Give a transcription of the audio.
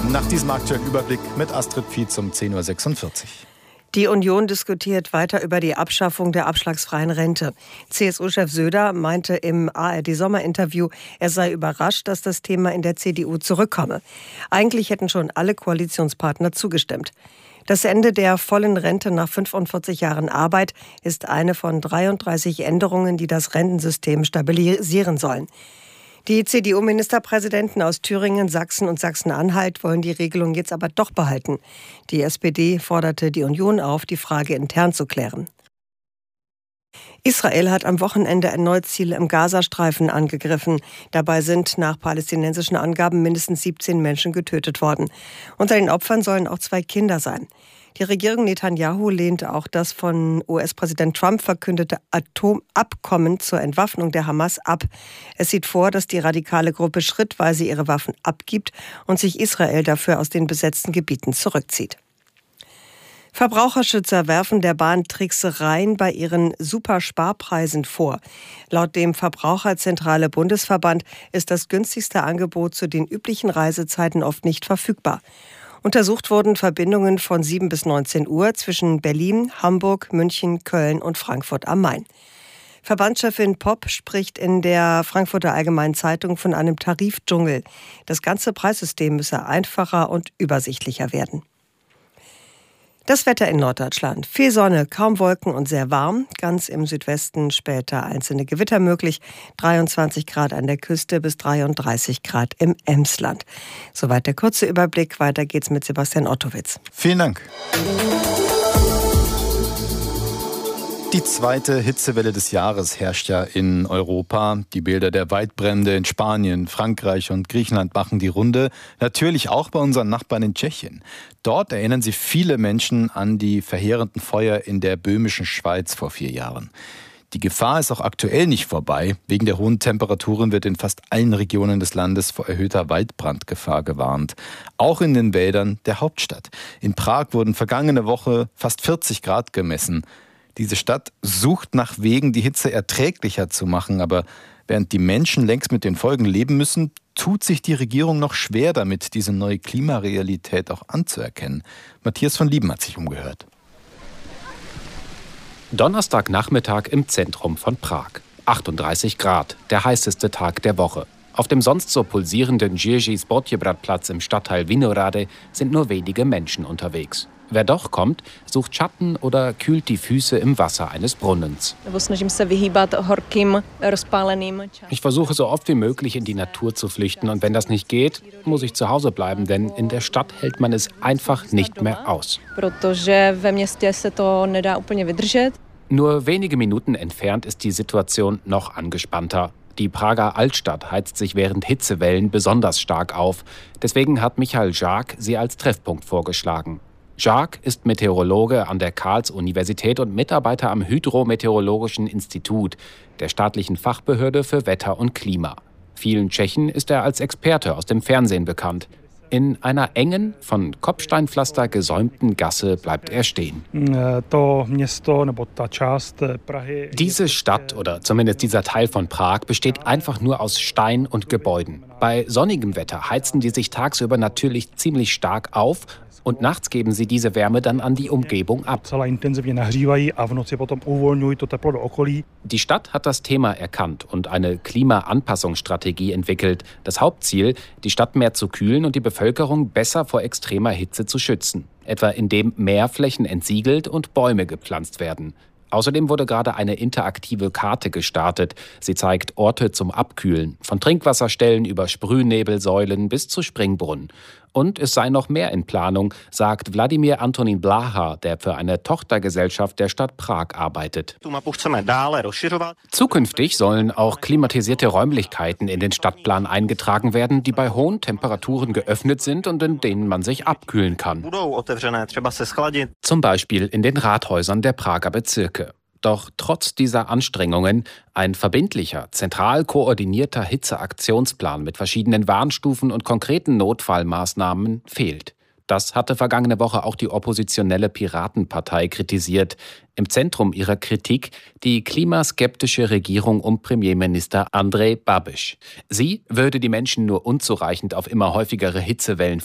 Nach diesem aktuellen Überblick mit Astrid Fietz um 10.46 Uhr. Die Union diskutiert weiter über die Abschaffung der abschlagsfreien Rente. CSU-Chef Söder meinte im ARD-Sommerinterview, er sei überrascht, dass das Thema in der CDU zurückkomme. Eigentlich hätten schon alle Koalitionspartner zugestimmt. Das Ende der vollen Rente nach 45 Jahren Arbeit ist eine von 33 Änderungen, die das Rentensystem stabilisieren sollen. Die CDU-Ministerpräsidenten aus Thüringen, Sachsen und Sachsen-Anhalt wollen die Regelung jetzt aber doch behalten. Die SPD forderte die Union auf, die Frage intern zu klären. Israel hat am Wochenende erneut Ziele im Gazastreifen angegriffen. Dabei sind nach palästinensischen Angaben mindestens 17 Menschen getötet worden. Unter den Opfern sollen auch 2 Kinder sein. Die Regierung Netanyahu lehnt auch das von US-Präsident Trump verkündete Atomabkommen zur Entwaffnung der Hamas ab. Es sieht vor, dass die radikale Gruppe schrittweise ihre Waffen abgibt und sich Israel dafür aus den besetzten Gebieten zurückzieht. Verbraucherschützer werfen der Bahn Tricksereien bei ihren Supersparpreisen vor. Laut dem Verbraucherzentrale Bundesverband ist das günstigste Angebot zu den üblichen Reisezeiten oft nicht verfügbar. Untersucht wurden Verbindungen von 7 bis 19 Uhr zwischen Berlin, Hamburg, München, Köln und Frankfurt am Main. Verbandschefin Popp spricht in der Frankfurter Allgemeinen Zeitung von einem Tarifdschungel. Das ganze Preissystem müsse einfacher und übersichtlicher werden. Das Wetter in Norddeutschland. Viel Sonne, kaum Wolken und sehr warm. Ganz im Südwesten später einzelne Gewitter möglich. 23 Grad an der Küste bis 33 Grad im Emsland. Soweit der kurze Überblick. Weiter geht's mit Sebastian Ottowitz. Vielen Dank. Die zweite Hitzewelle des Jahres herrscht ja in Europa. Die Bilder der Waldbrände in Spanien, Frankreich und Griechenland machen die Runde. Natürlich auch bei unseren Nachbarn in Tschechien. Dort erinnern sich viele Menschen an die verheerenden Feuer in der böhmischen Schweiz vor 4 Jahren. Die Gefahr ist auch aktuell nicht vorbei. Wegen der hohen Temperaturen wird in fast allen Regionen des Landes vor erhöhter Waldbrandgefahr gewarnt. Auch in den Wäldern der Hauptstadt. In Prag wurden vergangene Woche fast 40 Grad gemessen. Diese Stadt sucht nach Wegen, die Hitze erträglicher zu machen. Aber während die Menschen längst mit den Folgen leben müssen, tut sich die Regierung noch schwer damit, diese neue Klimarealität auch anzuerkennen. Matthias von Lieben hat sich umgehört. Donnerstagnachmittag im Zentrum von Prag. 38 Grad, der heißeste Tag der Woche. Auf dem sonst so pulsierenden Jerzy-Spotjebrat-Platz im Stadtteil Vinohrady sind nur wenige Menschen unterwegs. Wer doch kommt, sucht Schatten oder kühlt die Füße im Wasser eines Brunnens. Ich versuche so oft wie möglich in die Natur zu flüchten und wenn das nicht geht, muss ich zu Hause bleiben, denn in der Stadt hält man es einfach nicht mehr aus. Nur wenige Minuten entfernt ist die Situation noch angespannter. Die Prager Altstadt heizt sich während Hitzewellen besonders stark auf. Deswegen hat Michal Žák sie als Treffpunkt vorgeschlagen. Žák ist Meteorologe an der Karls-Universität und Mitarbeiter am Hydrometeorologischen Institut, der staatlichen Fachbehörde für Wetter und Klima. Vielen Tschechen ist er als Experte aus dem Fernsehen bekannt. In einer engen, von Kopfsteinpflaster gesäumten Gasse bleibt er stehen. Diese Stadt oder zumindest dieser Teil von Prag besteht einfach nur aus Stein und Gebäuden. Bei sonnigem Wetter heizen die sich tagsüber natürlich ziemlich stark auf und nachts geben sie diese Wärme dann an die Umgebung ab. Die Stadt hat das Thema erkannt und eine Klimaanpassungsstrategie entwickelt. Das Hauptziel, die Stadt mehr zu kühlen und die Bevölkerung besser vor extremer Hitze zu schützen. Etwa indem mehr Flächen entsiegelt und Bäume gepflanzt werden. Außerdem wurde gerade eine interaktive Karte gestartet. Sie zeigt Orte zum Abkühlen, von Trinkwasserstellen über Sprühnebelsäulen bis zu Springbrunnen. Und es sei noch mehr in Planung, sagt Wladimir Antonín Bláha, der für eine Tochtergesellschaft der Stadt Prag arbeitet. Zukünftig sollen auch klimatisierte Räumlichkeiten in den Stadtplan eingetragen werden, die bei hohen Temperaturen geöffnet sind und in denen man sich abkühlen kann. Zum Beispiel in den Rathäusern der Prager Bezirke. Doch trotz dieser Anstrengungen ein verbindlicher, zentral koordinierter Hitzeaktionsplan mit verschiedenen Warnstufen und konkreten Notfallmaßnahmen fehlt. Das hatte vergangene Woche auch die oppositionelle Piratenpartei kritisiert. Im Zentrum ihrer Kritik die klimaskeptische Regierung um Premierminister Andrej Babiš. Sie würde die Menschen nur unzureichend auf immer häufigere Hitzewellen